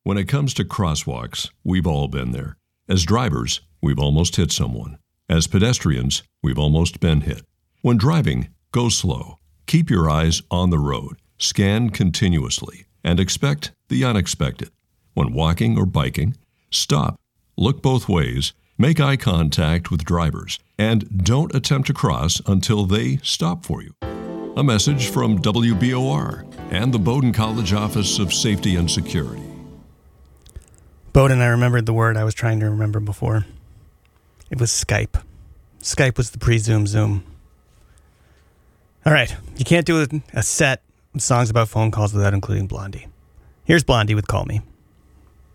When it comes to crosswalks, we've all been there. As drivers, we've almost hit someone. As pedestrians, we've almost been hit. When driving, go slow. Keep your eyes on the road. Scan continuously and expect the unexpected. When walking or biking, stop, look both ways, make eye contact with drivers, and don't attempt to cross until they stop for you. A message from WBOR and the Bowdoin College Office of Safety and Security. Bowdoin, I remembered the word I was trying to remember before. It was Skype. Skype was the pre-Zoom Zoom. All right, you can't do a set of songs about phone calls without including Blondie. Here's Blondie with Call Me.